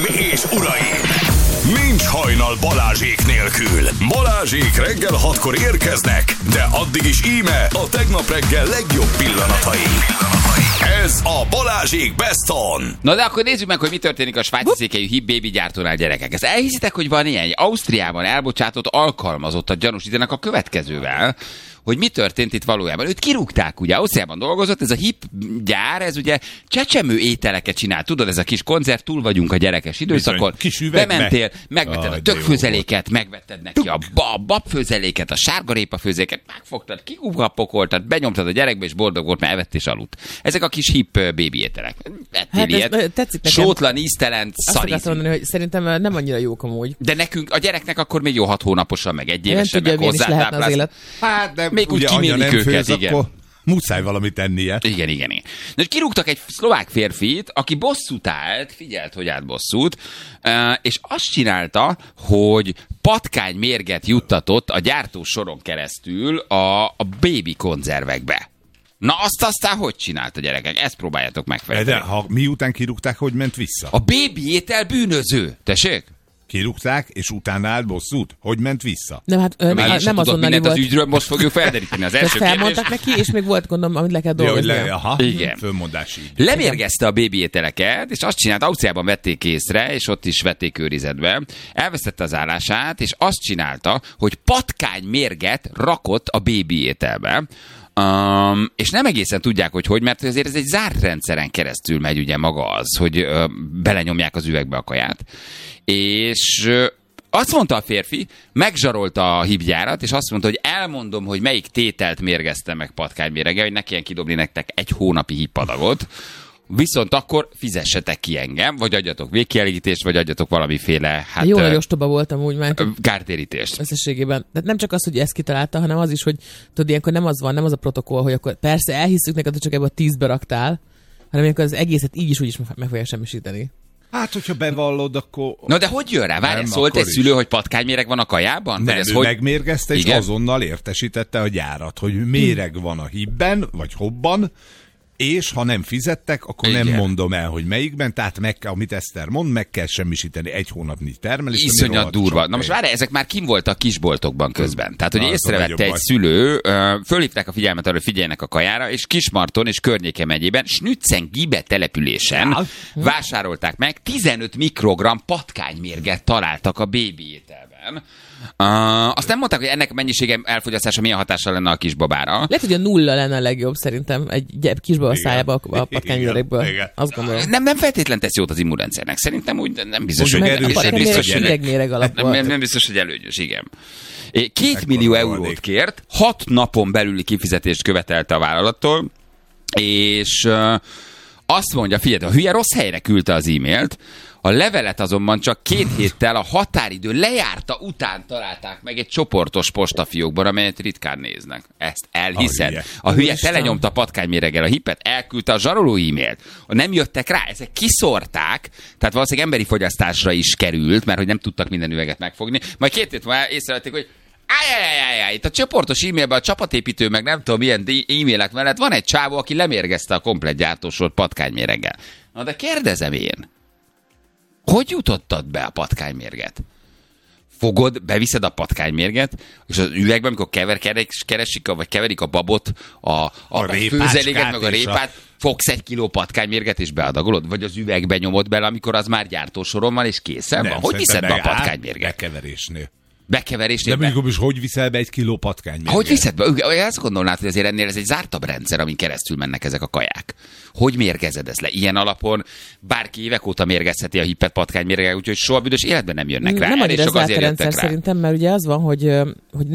És uraim, nincs hajnal Balázsék nélkül. Balázsék reggel 6-kor érkeznek, de addig is íme a tegnap reggel legjobb pillanatai. Ez a Balázsék Best On. Na de akkor nézzük meg, hogy mi történik a svájci székelyű Hip Baby gyártónál, gyerekek. Ezt elhiszitek, hogy van ilyen? Ausztriában elbocsátott alkalmazottat gyanúsítanak a következővel, hogy mi történt itt valójában. Őt kirúgták, ugye, Ausztriában dolgozott, ez a Hip gyár, ez ugye csecsemő ételeket csinál. Tudod, ez a kis konzerv, túl vagyunk a gyerekes időszakon. Bementél, megvetted a tökfőzeléket, megvetted neki a babfőzeléket, a sárgarépa főzeléket, megfogtad, kikukapokoltad, benyomtad a gyerekbe, és boldog volt, mert evett és aludt. Ezek a kis Hip Baby ételek. Tetszik nekem. Sótlan, íztelen, szarít. Azt mondani, hogy szerintem nem annyira jók amúgy. De nekünk, a gyereknek akkor még jó 6 hónaposan, meg 1 évesen, meg hozzátáplálsz. Hát, de még úgy kimélik őket, igen. Akkor muszáj valamit tennie. Igen. De kirúgtak egy szlovák férfit, aki bosszút állt, figyelt, hogy állt bosszút, és azt csinálta, hogy patkánymérget juttatott a gyártósoron keresztül a baby konzervekbe. Na azt aztán hogy csinálta, gyerekek? Ezt próbáljátok megfejteni. De ha miután kirúgták, hogy ment vissza? A baby étel bűnöző. Tessék? Kirúgták, és utána állt bosszút? Hogy ment vissza? Nem, hát nem azonnali volt. Az ügyről most fogjuk felderíteni az első kérdést. Felmondtak neki, és még volt gondom, amit le kell dolgozni. Igen. Fölmondás így. Lemérgezte a bébi ételeket, és azt csinált, Ausztriában vették észre, és ott is vették őrizetbe. Elvesztette az állását, és azt csinálta, hogy patkánymérget rakott a bébi ételbe. És nem egészen tudják, hogy mert azért ez egy zárt rendszeren keresztül megy ugye maga az, hogy belenyomják az üvegbe a kaját. És azt mondta a férfi, megzsarolta a Hip gyárat, és azt mondta, hogy elmondom, hogy melyik tételt mérgezte meg patkánymérege, hogy ne kelljen kidobni nektek 1 hónapi Hip adagot, viszont akkor fizessetek ki engem, vagy adjatok végkielégítést, vagy adjatok valamiféle, hát... Jó nagy ostoba voltam úgy már. Kártérítést. Összességében. De nem csak az, hogy ezt kitalálta, hanem az is, hogy tudod, ilyenkor nem az a protokoll, hogy akkor persze elhisszük neked, hogy csak ebbe a 10-be raktál, hanem ilyenkor az egészet így is meg fogja semmisíteni. Hát, hogyha bevallod, akkor... Na de hogy jön rá? Várj, szólt egy szülő, hogy patkányméreg van a kajában? Nem, ő megmérgezte, és igen? azonnal értesítette a gyárat, hogy méreg van a Hipben, vagy Hopban, és ha nem fizettek, akkor igen, nem mondom el, hogy melyikben, tehát amit Eszter mond, meg kell semmisíteni 1 hónapnyi termelést. Iszonyat durva. Na most várj, ezek már kim voltak kisboltokban közben. Tehát, hogy észrevette egy szülő, fölhívták a figyelmet arra, hogy figyeljenek a kajára, és Kismarton és környéke megyében, Schnützengibe településen vásárolták meg, 15 mikrogramm patkánymérget találtak a bébi ételben. Azt nem mondták, hogy ennek mennyisége elfogyasztása milyen hatással lenne a kisbabára. Lehet, hogy a 0 lenne a legjobb szerintem egy kisbaba szájába a patkánymérlegből. Azt gondolom. Nem feltétlen tesz jót az immunrendszernek. Szerintem úgy nem biztos, hogy nem biztos, hogy előnyös, igen. 2 millió eurót kért, 6 napon belüli kifizetést követelte a vállalattól, és azt mondja, figyelj, a hülye rossz helyre küldte az e-mailt, a levelet azonban csak 2 héttel a határidő lejárta után találták meg egy csoportos postafiókban, amelyet ritkán néznek. Ezt elhiszed. A hülye telenyomta patkányméreggel a Hipet, elküldte a zsaroló e-mailt. Nem jöttek rá, ezek kiszórták, tehát valószínűleg emberi fogyasztásra is került, mert hogy nem tudtak minden üveget megfogni. Majd 2 hét múlva észrevették, hogy itt a csoportos e-mailben a csapatépítő, meg nem tudom milyen e-mailek mellett van egy csávó, aki lemérgezte a komplett gyártósort patkányméreggel. Na de kérdezem én, hogy jutottad be a patkánymérget? Beviszed a patkánymérget, és az üvegben, amikor keverik a babot, a főzeléket, meg a répát, fogsz 1 kiló patkánymérget, és beadagolod? Vagy az üvegbe nyomod bele, amikor az már gyártósoron van, és készen van? Hogy viszed be a patkánymérget? Bekeverésnél. De mondjuk is, hogy viszel be 1 kiló patkánymérget? Hogy viszed be? Azt gondolnád, hogy azért ennél ez egy zártabb rendszer, amin keresztül mennek ezek a kaják. Hogy mérgezed ezt le? Ilyen alapon bárki évek óta mérgezheti a Hipet patkánymérget, úgyhogy soha büdös életben nem jönnek rá. Nem annyira zárt a rendszer szerintem, mert ugye az van, hogy